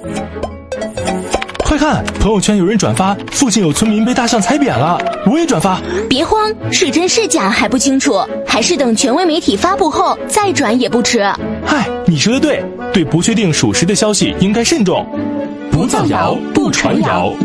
快看，朋友圈有人转发附近有村民被大象踩扁了，我也转发。 别慌，是真是假还不清楚，还是等权威媒体发布后再转也不迟。 嗨，你说的对，对不确定属实的消息应该慎重， 不造谣，不传谣。